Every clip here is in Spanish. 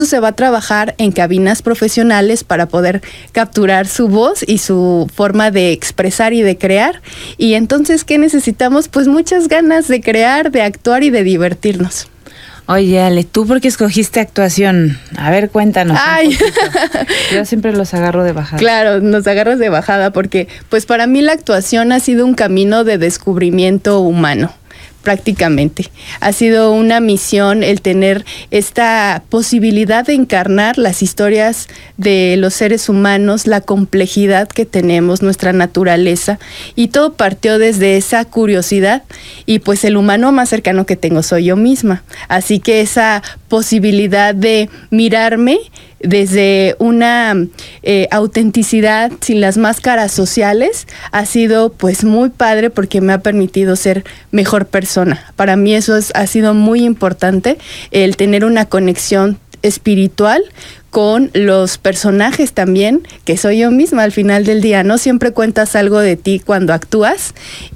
se va a trabajar en cabinas profesionales para poder capturar su voz y su forma de expresar y de crear. Y entonces, ¿qué necesitamos? Pues muchas ganas de crear, de actuar y de divertirnos. Oye, Ale, ¿tú por qué escogiste actuación? A ver, cuéntanos. Ay. Yo siempre los agarro de bajada. Claro, nos agarras de bajada porque pues para mí la actuación ha sido un camino de descubrimiento humano. Prácticamente. Ha sido una misión el tener esta posibilidad de encarnar las historias de los seres humanos, la complejidad que tenemos, nuestra naturaleza, y todo partió desde esa curiosidad, y pues el humano más cercano que tengo soy yo misma. Así que esa posibilidad de mirarme desde una autenticidad sin las máscaras sociales ha sido pues muy padre porque me ha permitido ser mejor persona. Para mí eso ha sido muy importante, el tener una conexión espiritual con los personajes también, que soy yo misma al final del día, ¿no? Siempre cuentas algo de ti cuando actúas,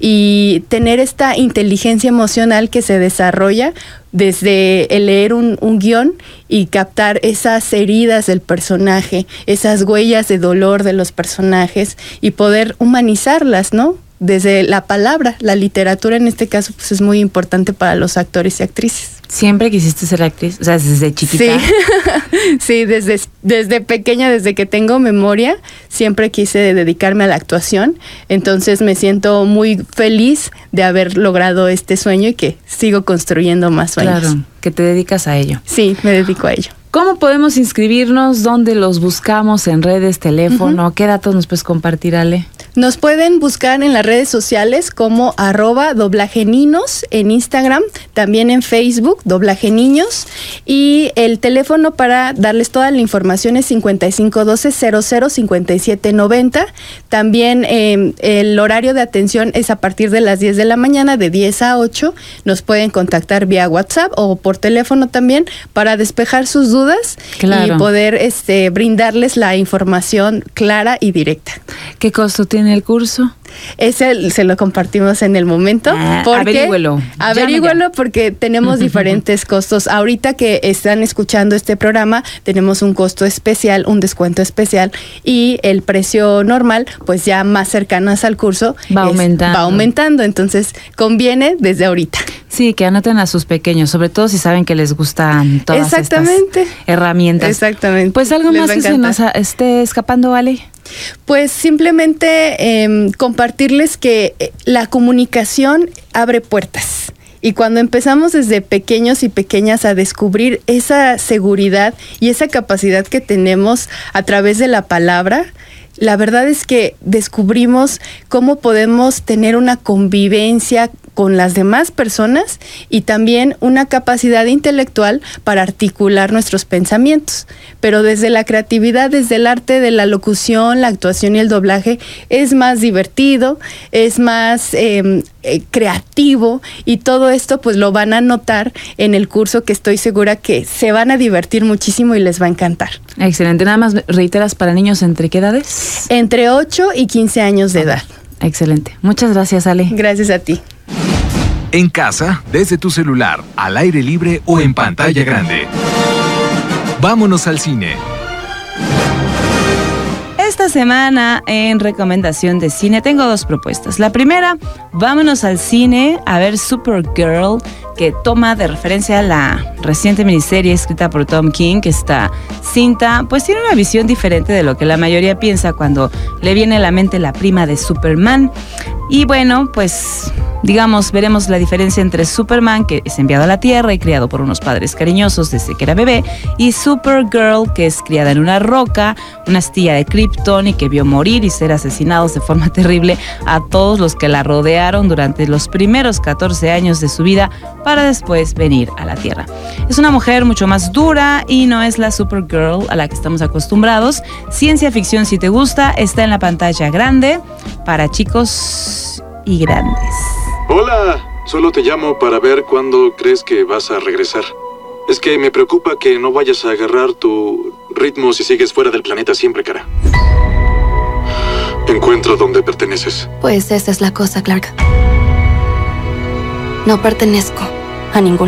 y tener esta inteligencia emocional que se desarrolla desde el leer un guión y captar esas heridas del personaje, esas huellas de dolor de los personajes y poder humanizarlas, ¿no? Desde la palabra, la literatura en este caso, pues es muy importante para los actores y actrices. ¿Siempre quisiste ser actriz? O sea, desde chiquita. Sí, sí, desde pequeña, desde que tengo memoria, siempre quise dedicarme a la actuación. Entonces me siento muy feliz de haber logrado este sueño y que sigo construyendo más sueños. Claro, que te dedicas a ello. Sí, me dedico a ello. ¿Cómo podemos inscribirnos? ¿Dónde los buscamos? ¿En redes, teléfono? ¿Qué datos nos puedes compartir, Ale? Nos pueden buscar en las redes sociales como @doblajeninos en Instagram, también en Facebook, Doblaje Niños, y el teléfono para darles toda la información es 5512-005790. También el horario de atención es a partir de las 10 de la mañana, de 10 a 8. Nos pueden contactar vía WhatsApp o por teléfono también para despejar sus dudas. Claro. Y poder brindarles la información clara y directa. ¿Qué costo tiene el curso? Ese se lo compartimos en el momento. Averígüelo porque tenemos diferentes costos. Ahorita que están escuchando este programa, tenemos un costo especial, un descuento especial, y el precio normal, pues ya más cercanas al curso, va aumentando. Entonces, conviene desde ahorita. Sí, que anoten a sus pequeños, sobre todo si saben que les gustan todas estas herramientas. Exactamente. Pues algo más que se nos esté escapando, Ale. Pues simplemente compartirles que la comunicación abre puertas. Y cuando empezamos desde pequeños y pequeñas a descubrir esa seguridad y esa capacidad que tenemos a través de la palabra, la verdad es que descubrimos cómo podemos tener una convivencia con las demás personas y también una capacidad intelectual para articular nuestros pensamientos. Pero desde la creatividad, desde el arte de la locución, la actuación y el doblaje, es más divertido, es más creativo, y todo esto pues lo van a notar en el curso, que estoy segura que se van a divertir muchísimo y les va a encantar. Excelente. Nada más reiteras, ¿para niños entre qué edades? Entre 8 y 15 años de edad. Excelente. Muchas gracias, Ale. Gracias a ti. En casa, desde tu celular, al aire libre o en pantalla grande. Vámonos al cine. Esta semana en recomendación de cine tengo dos propuestas. La primera, vámonos al cine a ver Supergirl, que toma de referencia la reciente miniserie escrita por Tom King, que esta cinta pues tiene una visión diferente de lo que la mayoría piensa cuando le viene a la mente la prima de Superman. Y bueno, pues digamos, veremos la diferencia entre Superman, que es enviado a la Tierra y criado por unos padres cariñosos desde que era bebé, y Supergirl, que es criada en una roca, una astilla de Krypton, y que vio morir y ser asesinados de forma terrible a todos los que la rodearon durante los primeros 14 años de su vida, para después venir a la Tierra. Es una mujer mucho más dura y no es la Supergirl a la que estamos acostumbrados. Ciencia ficción, si te gusta, está en la pantalla grande para chicos y grandes. Hola, solo te llamo para ver cuándo crees que vas a regresar. Es que me preocupa que no vayas a agarrar tu ritmo si sigues fuera del planeta siempre, cara. Encuentro dónde perteneces. Pues esa es la cosa, Clark. No pertenezco a ningún